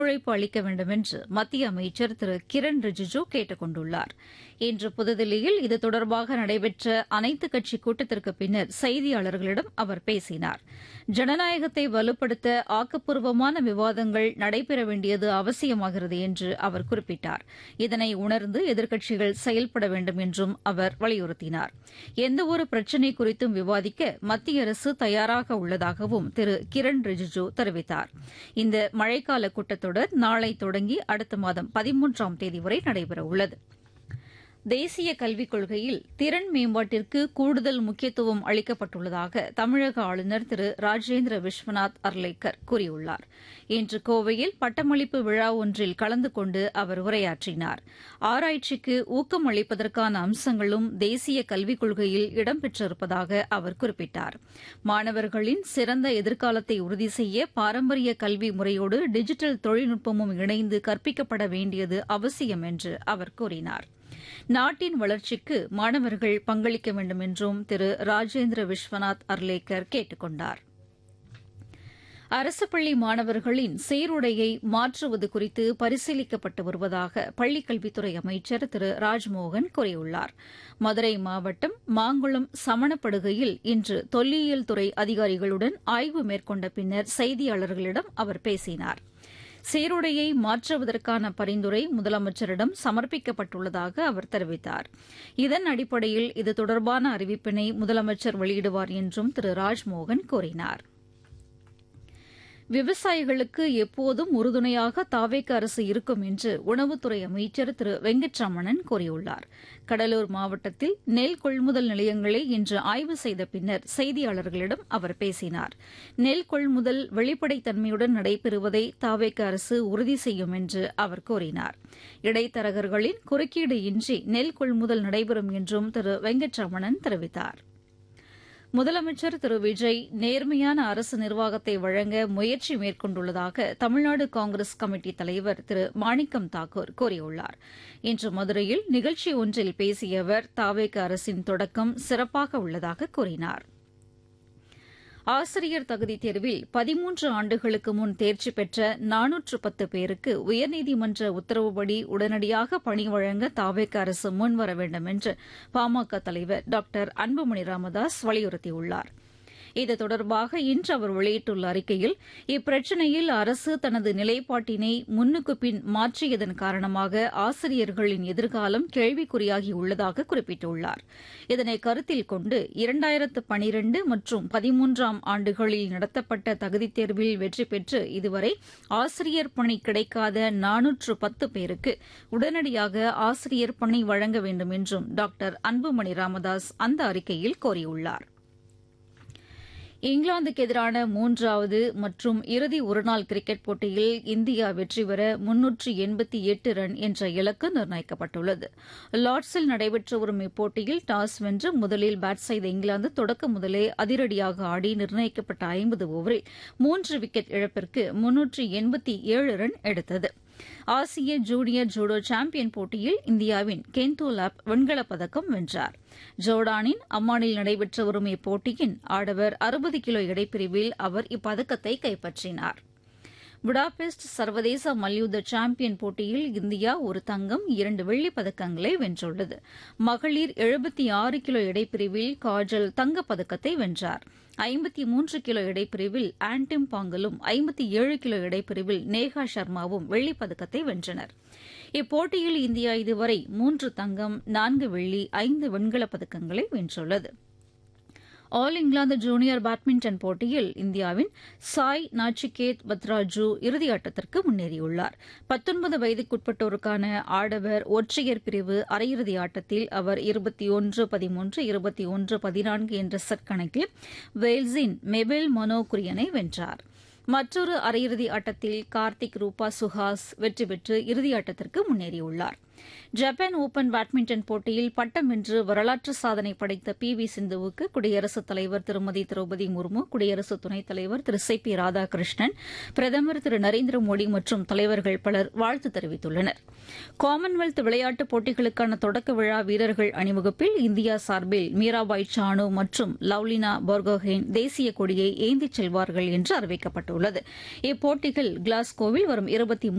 ஒத்துழைப்பு அளிக்க வேண்டும் என்று மத்திய அமைச்சர் திரு கிரண் ரிஜிஜு கேட்டுக் கொண்டுள்ளார். இன்று புதுதில்லியில் இது தொடர்பாக நடைபெற்ற அனைத்துக் கட்சி கூட்டத்திற்கு பின்னர் செய்தியாளர்களிடம் அவர் பேசினார். ஜனநாயகத்தை வலுப்படுத்த ஆக்கப்பூர்வமான விவாதங்கள் நடைபெற வேண்டியது அவசியமாகிறது என்று அவர் குறிப்பிட்டார். இதனை உணர்ந்து எதிர்க்கட்சிகள் செயல்பட வேண்டும் என்றும் அவர் வலியுறுத்தினார். எந்தவொரு பிரச்சினை குறித்தும் விவாதிக்க மத்திய அரசு தயாராக உள்ளதாகவும் திரு கிரண் ரிஜிஜு தெரிவித்தார். இந்த மழைக்கால கூட்டத்தொடர் நாளை தொடங்கி அடுத்த மாதம் 13ஆம் தேதி வரை நடைபெறவுள்ளது. தேசிய கல்விக் கொள்கையில் திறன் மேம்பாட்டிற்கு கூடுதல் முக்கியத்துவம் அளிக்கப்பட்டுள்ளதாக தமிழக ஆளுநர் திரு ராஜேந்திர விஸ்வநாத் அர்லேக்கர் கூறியுள்ளார். இன்று கோவையில் பட்டமளிப்பு விழா ஒன்றில் கலந்து கொண்டு அவர் உரையாற்றினார். ஆராய்ச்சிக்கு ஊக்கம் அளிப்பதற்கான அம்சங்களும் தேசிய கல்விக் கொள்கையில் இடம்பெற்றிருப்பதாக அவர் குறிப்பிட்டார். மாணவர்களின் சிறந்த எதிர்காலத்தை உறுதி செய்ய பாரம்பரிய கல்வி முறையோடு டிஜிட்டல் தொழில்நுட்பமும் இணைந்து கற்பிக்கப்பட வேண்டியது அவசியம் என்று அவர் கூறினார். நாட்டின் வளர்ச்சிக்கு மாணவர்கள் பங்களிக்க வேண்டும் என்றும் திரு ராஜேந்திர விஸ்வநாத் அர்லேக்கர் கேட்டுக் கொண்டார். அரசு பள்ளி மாணவர்களின் சீருடையை மாற்றுவது குறித்து பரிசீலிக்கப்பட்டு வருவதாக பள்ளிக்கல்வித்துறை அமைச்சர் திரு ராஜ்மோகன் கூறியுள்ளார். மதுரை மாவட்டம் மாங்குளம் சமணப்படுகையில் இன்று தொல்லியல் துறை அதிகாரிகளுடன் ஆய்வு மேற்கொண்ட பின்னர் செய்தியாளர்களிடம் அவர் பேசினார். சீருடையை மாற்றுவதற்கான பரிந்துரை முதலமைச்சரிடம் சமர்ப்பிக்கப்பட்டுள்ளதாக அவர் தெரிவித்தார். இதன் அடிப்படையில் இது தொடர்பான அறிவிப்பினை முதலமைச்சர் வெளியிடுவார் என்றும் திரு ராஜ்மோகன் கூறினார். விவசாயிகளுக்கு எப்போதும் உறுதுணையாக தாவேக அரசு இருக்கும் என்று உணவுத்துறை அமைச்சர் திரு வெங்கட்ரமணன் கூறியுள்ளார். கடலூர் மாவட்டத்தில் நெல் கொள்முதல் நிலையங்களை இன்று ஆய்வு செய்த பின்னர் செய்தியாளர்களிடம் அவர் பேசினார். நெல் கொள்முதல் வெளிப்படைத்தன்மையுடன் நடைபெறுவதை தாவேக அரசு உறுதி செய்யும் என்று அவர் கூறினார். இடைத்தரகர்களின் குறுக்கீடு இன்றி நெல் கொள்முதல் நடைபெறும் என்றும் திரு வெங்கட்ரமணன் தெரிவித்தார். முதலமைச்சர் திரு விஜய் நேர்மையான அரசு நிர்வாகத்தை வழங்க முயற்சி மேற்கொண்டுள்ளதாக தமிழ்நாடு காங்கிரஸ் கமிட்டி தலைவர் திரு மாணிக்கம் தாக்கூர் கூறியுள்ளார். இன்று மதுரையில் நிகழ்ச்சி ஒன்றில் பேசிய அவர் தாவேக அரசின் தொடக்கம் சிறப்பாக உள்ளதாக கூறினார். ஆசிரியர் தகுதித் தேர்வில் 13 ஆண்டுகளுக்கு முன் தேர்ச்சி பெற்ற 410 பேருக்கு உயர்நீதிமன்ற உத்தரவுப்படி உடனடியாக பணி வழங்க தாவேக அரசு முன்வர வேண்டும் என்று பாமக தலைவர் டாக்டர் அன்புமணி ராமதாஸ் வலியுறுத்தியுள்ளார். இது தொடர்பாக இன்று அவர் வெளியிட்டுள்ள அறிக்கையில் இப்பிரச்சினையில் அரசு தனது நிலைப்பாட்டினை முன்னுக்கு பின் மாற்றியதன் காரணமாக ஆசிரியர்களின் எதிர்காலம் கேள்விக்குறியாகியுள்ளதாக குறிப்பிட்டுள்ளார். இதனை கருத்தில் கொண்டு 2012 மற்றும் 13ஆம் ஆண்டுகளில் நடத்தப்பட்ட தகுதித் தேர்வில் வெற்றி பெற்று இதுவரை ஆசிரியர் பணி கிடைக்காத 410 பேருக்கு உடனடியாக ஆசிரியர் பணி வழங்க வேண்டும் என்றும் டாக்டர் அன்புமணி ராமதாஸ் அந்த அறிக்கையில் கோரியுள்ளார். இங்கிலாந்துக்கு எதிரான 3வது மற்றும் இறுதி ஒருநாள் கிரிக்கெட் போட்டியில் இந்தியா வெற்றி பெற 388 ரன் என்ற இலக்கு நிர்ணயிக்கப்பட்டுள்ளது. லார்ட்ஸில் நடைபெற்று வரும் இப்போட்டியில் டாஸ் வென்று முதலில் பேட் செய்த இங்கிலாந்து தொடக்க முதலே அதிரடியாக ஆடி நிர்ணயிக்கப்பட்ட 50 ஓவரில் 3 விக்கெட் இழப்பிற்கு 387 ரன் எடுத்தது. ஆசிய ஜூனியர் ஜூடோ சாம்பியன் போட்டியில் இந்தியாவின் கென்தோ லாப் வெண்கலப் பதக்கம் வென்றார். ஜோர்டானின் அம்மானில் நடைபெற்று வரும் இப்போட்டியின் ஆடவர் 60 கிலோ எடைப்பிரிவில் அவர் இப்பதக்கத்தை கைப்பற்றினார். புடாபெஸ்ட் சர்வதேச மல்யுத்த சாம்பியன் போட்டியில் இந்தியா ஒரு தங்கம் 2 வெள்ளிப் பதக்கங்களை வென்றுள்ளது. மகளிர் 76 கிலோ எடைப்பிரிவில் காஜல் தங்கப்பதக்கத்தை வென்றார். 53 கிலோ எடைப்பிரிவில் ஆன்டிம் பாங்கலும் 57 கிலோ எடைப்பிரிவில் நேஹா சர்மாவும் வெள்ளிப் பதக்கத்தை வென்றனர். இப்போட்டியில் இந்தியா இதுவரை 3 தங்கம் 4 வெள்ளி 5 வெண்கலப் பதக்கங்களை வென்றுள்ளது. ஆல் இங்கிலாந்து ஜூனியர் பேட்மிண்டன் போட்டியில் இந்தியாவின் சாய் நாச்சிகேத் பத்ராஜு இறுதியாட்டத்திற்கு முன்னேறியுள்ளார். 19 வயதுக்குட்பட்டோருக்கான ஆடவர் ஒற்றையர் பிரிவு அரையிறுதி ஆட்டத்தில் அவர் 21-13, 21-14 என்ற செட் கணக்கில் வேல்ஸின் மெபெல் மனோகுரியனை வென்றார். மற்றொரு அரையிறுதி ஆட்டத்தில் கார்த்திக் ரூபா சுஹாஸ் வெற்றி பெற்று இறுதியாட்டத்திற்கு முன்னேறியுள்ளார். ஜப்பான் ஓபன் பேட்மிண்டன் போட்டியில் பட்டம் வென்று வரலாற்று சாதனை படைத்த பி சிந்துவுக்கு குடியரசுத் தலைவர் திருமதி திரௌபதி முர்மு, குடியரசு துணைத் தலைவர் திரு சி பி ராதாகிருஷ்ணன், பிரதமர் திரு நரேந்திர மோடி மற்றும் தலைவர்கள் பலர் வாழ்த்து தெரிவித்துள்ளனர். காமன்வெல்த் விளையாட்டுப் போட்டிகளுக்கான தொடக்க விழா வீரர்கள் அணிவகுப்பில் இந்தியா சார்பில் மீராபாய் சானு மற்றும் லவ்லினா போர்கோஹென் தேசிய கொடியை ஏந்திச் செல்வார்கள் என்று அறிவிக்கப்பட்டுள்ளது. இப்போட்டிகள் கிளாஸ்கோவில் வரும்